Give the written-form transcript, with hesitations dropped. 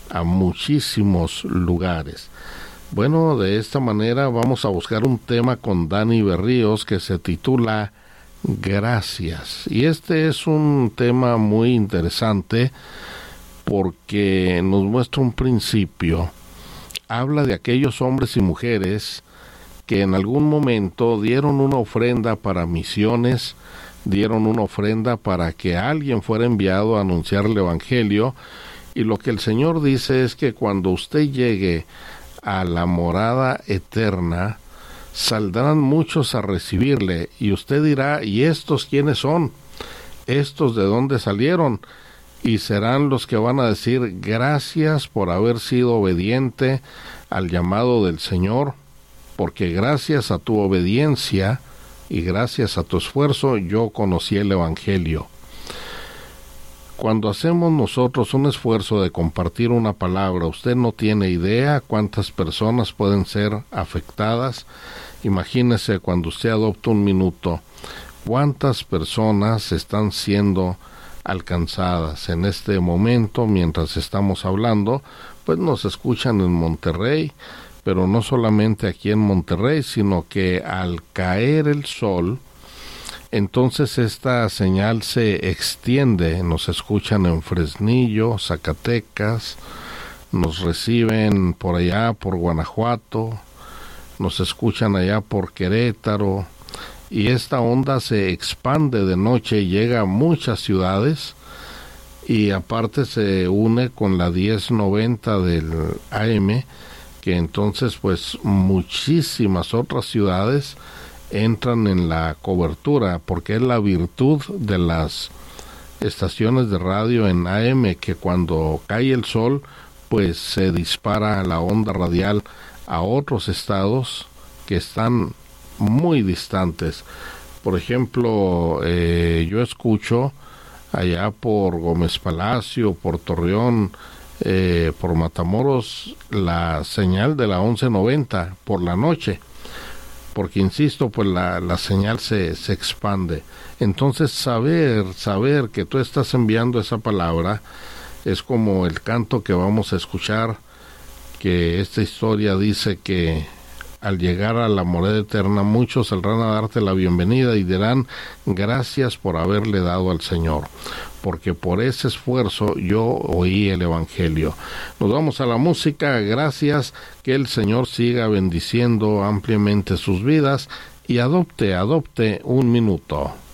a muchísimos lugares. Bueno, de esta manera vamos a buscar un tema con Dani Berríos que se titula Gracias. Y este es un tema muy interesante porque nos muestra un principio. Habla de aquellos hombres y mujeres que en algún momento dieron una ofrenda para misiones, dieron una ofrenda para que alguien fuera enviado a anunciar el Evangelio, y lo que el Señor dice es que cuando usted llegue a la morada eterna, saldrán muchos a recibirle, y usted dirá, ¿y estos quiénes son? ¿Estos de dónde salieron? Y serán los que van a decir, gracias por haber sido obediente al llamado del Señor, porque gracias a tu obediencia y gracias a tu esfuerzo yo conocí el Evangelio. Cuando hacemos nosotros un esfuerzo de compartir una palabra, usted no tiene idea cuántas personas pueden ser afectadas. Imagínese cuando usted adopta un minuto, cuántas personas están siendo alcanzadas en este momento mientras estamos hablando. Pues nos escuchan en Monterrey, pero no solamente aquí en Monterrey, sino que al caer el sol, entonces esta señal se extiende. Nos escuchan en Fresnillo, Zacatecas, nos reciben por allá por Guanajuato, nos escuchan allá por Querétaro, y esta onda se expande de noche y llega a muchas ciudades, y aparte se une con la 1090 del AM, que entonces pues muchísimas otras ciudades entran en la cobertura, porque es la virtud de las estaciones de radio en AM, que cuando cae el sol pues se dispara la onda radial a otros estados que están muy distantes. Por ejemplo, yo escucho allá por Gómez Palacio, por Torreón, por Matamoros, la señal de la 1190 por la noche, porque insisto, pues la señal se expande. Entonces saber que tú estás enviando esa palabra es como el canto que vamos a escuchar, que esta historia dice que al llegar a la morada eterna muchos saldrán a darte la bienvenida y dirán gracias por haberle dado al Señor, porque por ese esfuerzo yo oí el Evangelio. Nos vamos a la música. Gracias, que el Señor siga bendiciendo ampliamente sus vidas, y adopte un minuto.